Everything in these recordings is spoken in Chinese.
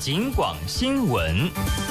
警广新闻。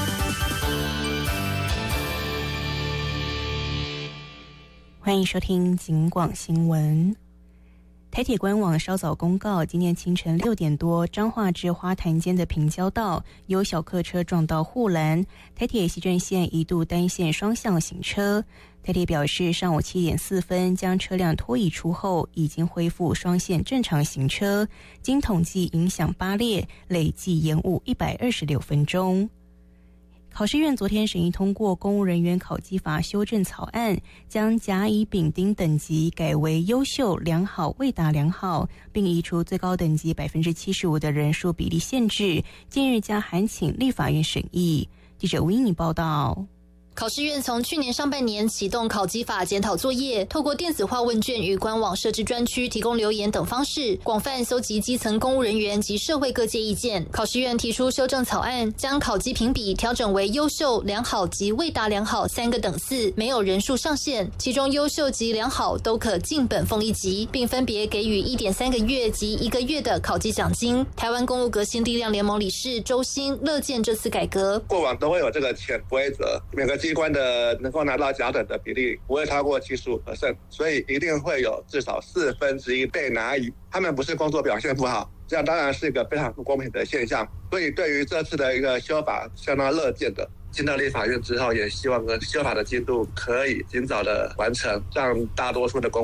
欢迎收听警广新闻。台铁官网稍早公告，今天清晨6点多，彰化至花坛间的平交道有小客车撞到护栏，台铁西正线一度单线双向行车。台铁表示，上午7点4分将车辆拖移出后，已经恢复双线正常行车。经统计影响8列，累计延误126分钟。考试院昨天审议通过公务人员考绩法修正草案，将甲乙丙丁等级改为优秀、良好、未达良好，并移除最高等级75%的人数比例限制。近日将函请立法院审议。记者吴英妮报道。 考试院从去年上半年启动考绩法检讨作业，透过电子化问卷与官网设置专区提供留言等方式，广泛搜集基层公务人员及社会各界意见。考试院提出修正草案，将考绩评比调整为优秀、良好及未达良好3个等次，没有人数上限，其中优秀及良好都可进本俸1级，并分别给予1.3个月及1个月的考绩奖金。台湾公务革新力量联盟理事周兴乐见这次改革， 过往都会有这个潜规则，每个机关的能够拿到甲等的比例不会超过75%，所以一定会有至少1/4被拿乙。他们不是工作表现不好，这样当然是一个非常不公平的现象。所以对于这次的一个修法相当乐见的。进到立法院之后，也希望修法的进度可以尽早的完成，让大多数的公